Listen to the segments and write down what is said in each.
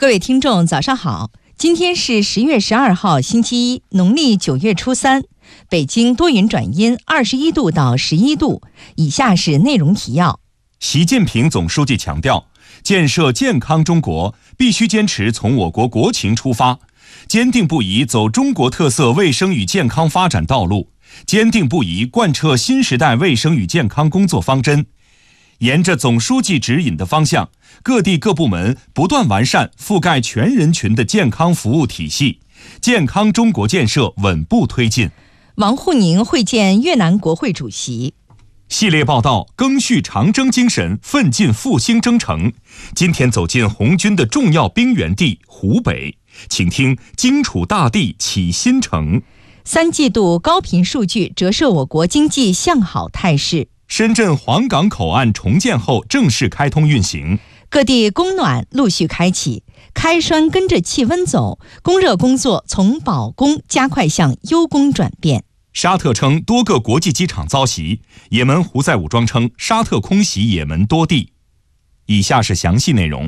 各位听众早上好，今天是10月12号星期一，农历9月初3，北京多云转阴，21度到11度。以下是内容提要。 习近平总书记强调，建设健康中国必须坚持从我国国情出发，坚定不移走中国特色卫生与健康发展道路，坚定不移贯彻新时代卫生与健康工作方针。沿着总书记指引的方向，各地各部门不断完善覆盖全人群的健康服务体系，健康中国建设稳步推进。 王沪宁会见越南国会主席。 系列报道赓续长征精神，奋进复兴征程。今天走进红军的重要兵源地湖北，请听荆楚大地起新城。 3季度高频数据折射我国经济向好态势。 深圳黄港口岸重建后正式开通运行。 各地供暖陆续开启，开栓跟着气温走，供热工作从保供加快向优供转变。 沙特称多个国际机场遭袭，也门胡塞武装称沙特空袭也门多地。以下是详细内容。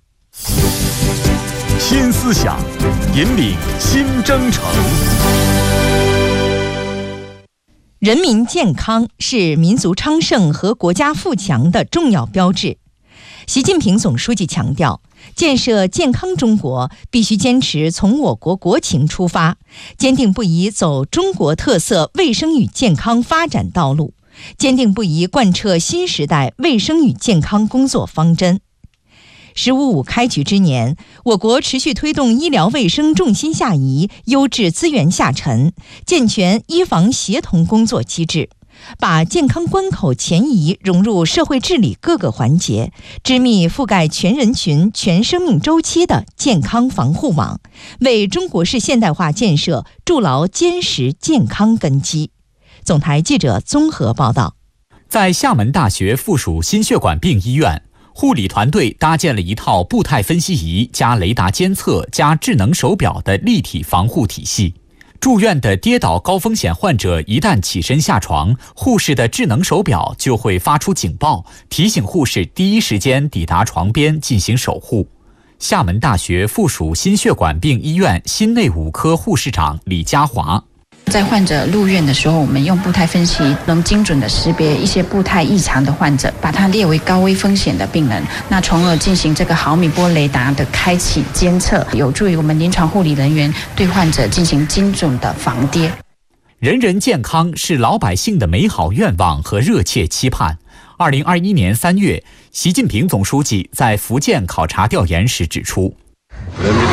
新思想，引领新征程。 人民健康是民族昌盛和国家富强的重要标志。习近平总书记强调，建设健康中国必须坚持从我国国情出发，坚定不移走中国特色卫生与健康发展道路，坚定不移贯彻新时代卫生与健康工作方针。“15+5”开局之年，我国持续推动医疗卫生重心下移、优质资源下沉，健全医防协同工作机制，把健康关口前移融入社会治理各个环节，织密覆盖全人群、全生命周期的健康防护网，为中国式现代化建设筑牢坚实健康根基。总台记者综合报道。 在厦门大学附属心血管病医院，护理团队搭建了一套步态分析仪加雷达监测加智能手表的立体防护体系。住院的跌倒高风险患者一旦起身下床，护士的智能手表就会发出警报，提醒护士第一时间抵达床边进行守护。厦门大学附属心血管病医院心内五科护士长李家华。 在患者入院的时候，我们用步态分析能精准的识别一些步态异常的患者，把它列为高危风险的病人，那从而进行这个毫米波雷达的开启监测，有助于我们临床护理人员对患者进行精准的防跌。 人人健康是老百姓的美好愿望和热切期盼。2021年3月，习近平总书记在福建考察调研时指出，